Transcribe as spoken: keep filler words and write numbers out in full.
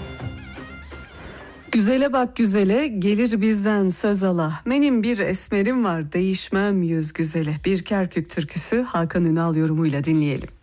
Güzele bak güzele, gelir bizden söz ala. Benim bir esmerim var, değişmem yüz güzele. Bir Kerkük türküsü Hakan Ünal yorumuyla dinleyelim.